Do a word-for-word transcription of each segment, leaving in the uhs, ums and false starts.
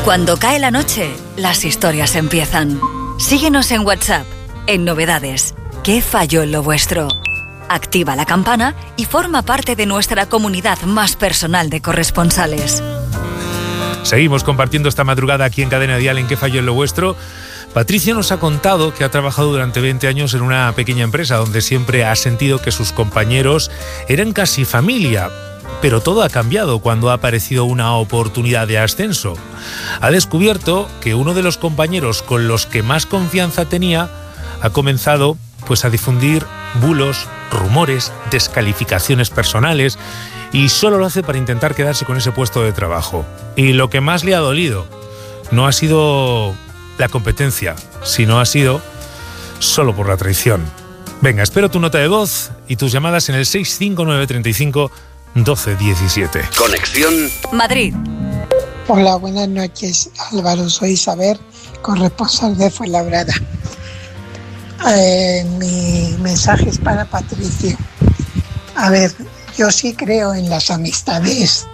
Cuando cae la noche, las historias empiezan. Síguenos en WhatsApp, en Novedades. ¿Qué falló en lo vuestro? Activa la campana y forma parte de nuestra comunidad más personal de corresponsales. Seguimos compartiendo esta madrugada aquí en Cadena Dial en ¿Qué falló en lo vuestro? Patricia nos ha contado que ha trabajado durante veinte años en una pequeña empresa donde siempre ha sentido que sus compañeros eran casi familia. Pero todo ha cambiado cuando ha aparecido una oportunidad de ascenso. Ha descubierto que uno de los compañeros con los que más confianza tenía ha comenzado pues, a difundir bulos, rumores, descalificaciones personales y solo lo hace para intentar quedarse con ese puesto de trabajo. Y lo que más le ha dolido no ha sido la competencia, sino ha sido solo por la traición. Venga, espero tu nota de voz y tus llamadas en el seis cinco nueve tres cinco doce diecisiete. Conexión Madrid. Hola, buenas noches, Álvaro. Soy Isabel, corresponsal de Fuenlabrada. Eh, mi mensaje es para Patricio. A ver, yo sí creo en las amistades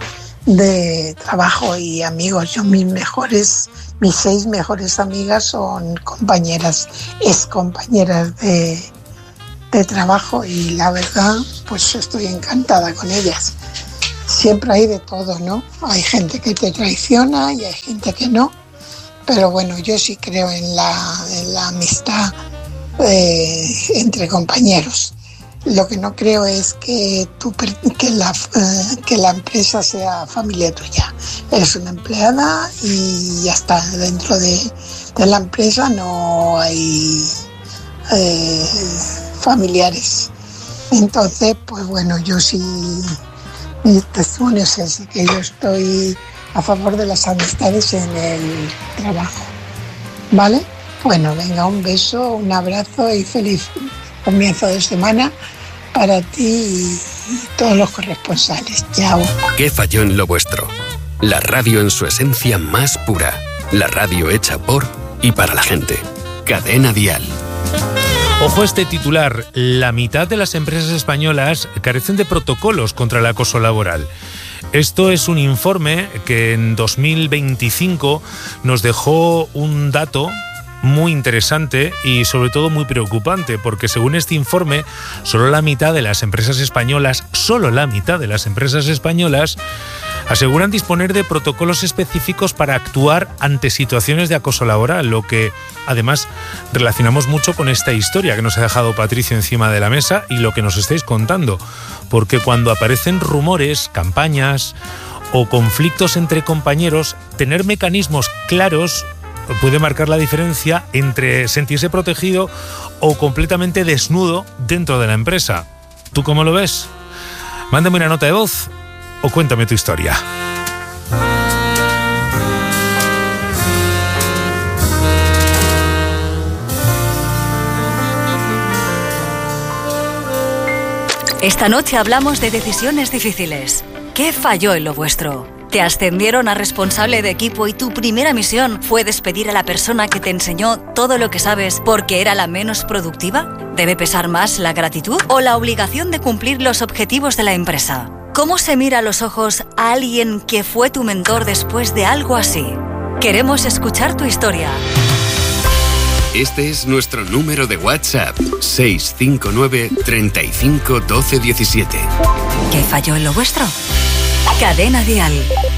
de trabajo y amigos. Yo mis mejores, mis seis mejores amigas son compañeras, ex compañeras de de trabajo y la verdad pues estoy encantada con ellas. Siempre hay de todo, ¿no? Hay gente que te traiciona y hay gente que no, pero bueno, yo sí creo en la, en la amistad eh, entre compañeros. Lo que no creo es que, tú, que, la, eh, que la empresa sea familia tuya. Eres una empleada y ya está. Dentro de, de la empresa no hay eh, familiares. Entonces, pues bueno, yo sí, mi testimonio es ese, que yo estoy a favor de las amistades en el trabajo. ¿Vale? Bueno, venga, un beso, un abrazo y feliz comienzo de semana para ti y todos los corresponsales. Chao. ¿Qué falló en lo vuestro? La radio en su esencia más pura. La radio hecha por y para la gente. Cadena Dial. Ojo a este titular. La mitad de las empresas españolas carecen de protocolos contra el acoso laboral. Esto es un informe que en dos mil veinticinco nos dejó un dato muy interesante y sobre todo muy preocupante, porque según este informe, solo la mitad de las empresas españolas, solo la mitad de las empresas españolas aseguran disponer de protocolos específicos para actuar ante situaciones de acoso laboral, lo que además relacionamos mucho con esta historia que nos ha dejado Patricio encima de la mesa y lo que nos estáis contando, porque cuando aparecen rumores, campañas o conflictos entre compañeros, tener mecanismos claros puede marcar la diferencia entre sentirse protegido o completamente desnudo dentro de la empresa. ¿Tú cómo lo ves? Mándame una nota de voz o cuéntame tu historia. Esta noche hablamos de decisiones difíciles. ¿Qué falló en lo vuestro? ¿Te ascendieron a responsable de equipo y tu primera misión fue despedir a la persona que te enseñó todo lo que sabes porque era la menos productiva? ¿Debe pesar más la gratitud o la obligación de cumplir los objetivos de la empresa? ¿Cómo se mira a los ojos a alguien que fue tu mentor después de algo así? Queremos escuchar tu historia. Este es nuestro número de WhatsApp, seis cinco nueve, treinta y cinco, doce diecisiete. ¿Qué falló en lo vuestro? Cadena Dial.